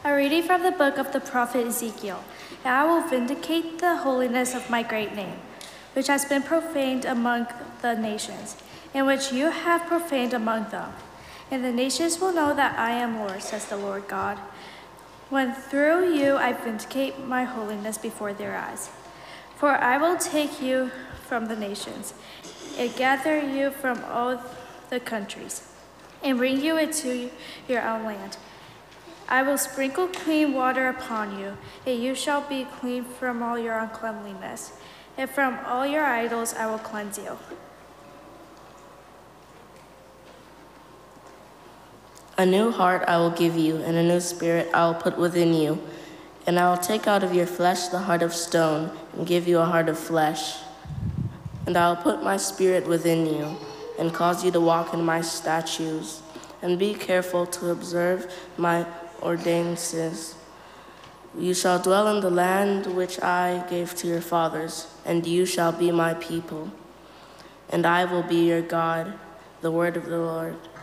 A reading from the book of the prophet Ezekiel. And I will vindicate the holiness of my great name, which has been profaned among the nations, and which you have profaned among them. And the nations will know that I am Lord, says the Lord God, when through you I vindicate my holiness before their eyes. For I will take you from the nations, and gather you from all the countries, and bring you into your own land. I will sprinkle clean water upon you, and you shall be clean from all your uncleanliness, and from all your idols I will cleanse you. A new heart I will give you, and a new spirit I will put within you. And I will take out of your flesh the heart of stone, and give you a heart of flesh. And I will put my spirit within you, and cause you to walk in my statutes, and be careful to observe my ordinances. You shall dwell in the land which I gave to your fathers, and you shall be my people. And I will be your God, the word of the Lord.